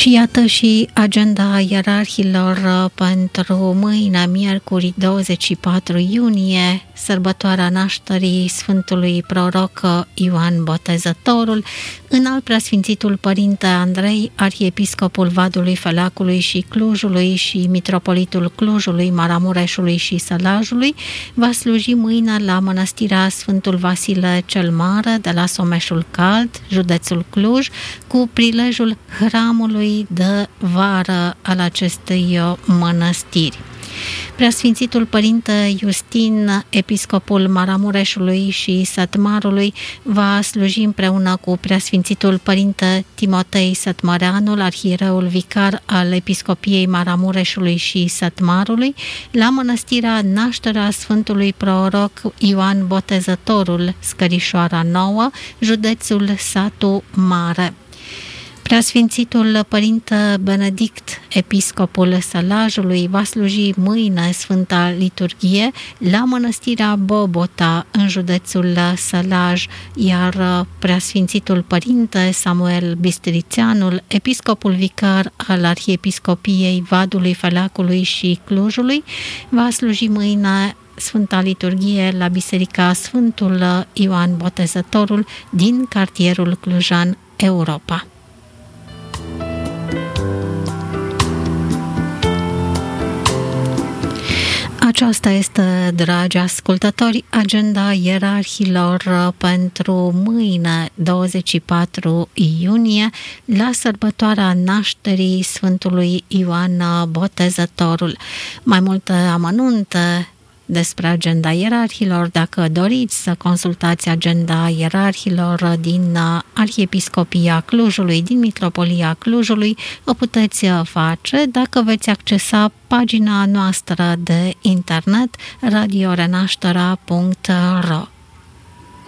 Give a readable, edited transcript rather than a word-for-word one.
Și iată și agenda ierarhilor pentru mâine, miercuri 24 iunie, sărbătoarea nașterii Sfântului Proroc Ioan Botezătorul, Înalt Preasfințitul Părinte Andrei, Arhiepiscopul Vadului, Feleacului și Clujului și Mitropolitul Clujului, Maramureșului și Sălajului, va sluji mâine la Mănăstirea Sfântul Vasile cel Mare de la Someșul Cald, județul Cluj, cu prilejul hramului de vară al acestei mănăstiri. Preasfințitul Părinte Justin, episcopul Maramureșului și Sătmarului, va sluji împreună cu Preasfințitul Părinte Timotei Sătmăreanul, arhiereul vicar al Episcopiei Maramureșului și Sătmarului, la Mănăstirea Nașterea Sfântului Proroc Ioan Botezătorul, Scărișoara Nouă, județul Satu Mare. Preasfințitul Părinte Benedict, episcopul Sălajului, va sluji mâine Sfânta Liturghie la Mănăstirea Bobota, în județul Sălaj, iar Preasfințitul Părinte Samuel Bistrițeanul, episcopul vicar al Arhiepiscopiei Vadului, Feleacului și Clujului, va sluji mâine Sfânta Liturghie la Biserica Sfântul Ioan Botezătorul din cartierul clujan, Europa. Aceasta este, dragi ascultători, agenda ierarhilor pentru mâine, 24 iunie, la sărbătoarea nașterii Sfântului Ioan Botezătorul. Mai multe amănunte despre agenda ierarhilor, dacă doriți să consultați agenda ierarhilor din Arhiepiscopia Clujului, din Mitropolia Clujului, o puteți face dacă veți accesa pagina noastră de internet radiorenașterea.ro.